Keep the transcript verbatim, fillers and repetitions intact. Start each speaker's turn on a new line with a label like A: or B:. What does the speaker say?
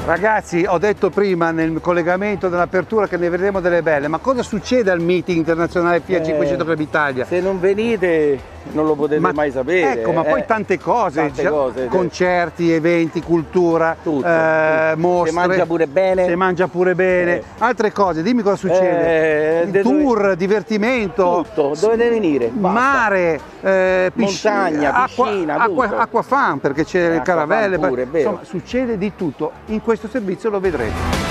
A: Ragazzi, ho detto prima nel collegamento dell'apertura che ne vedremo delle belle, ma cosa succede al meeting internazionale Fiat cinquecento Club Italia?
B: Se non venite non lo potete
A: ma,
B: mai sapere.
A: Ecco, ma poi
B: eh,
A: tante cose,
B: tante
A: cioè,
B: cose
A: concerti, eventi, cultura,
B: tutto,
A: eh,
B: tutto.
A: mostre.
B: Si mangia pure bene.
A: Si mangia pure bene.
B: Eh.
A: Altre cose, dimmi cosa succede.
B: Eh,
A: Tour,
B: dove...
A: divertimento.
B: Tutto, dovete venire. Basta.
A: Mare, eh,
B: montagna, piscina,
A: acqua,
B: tutto.
A: acqua, acqua fan perché c'è le
B: Acqua
A: caravelle.
B: fan pure, è vero.
A: Insomma, succede di tutto. In questo servizio lo vedrete.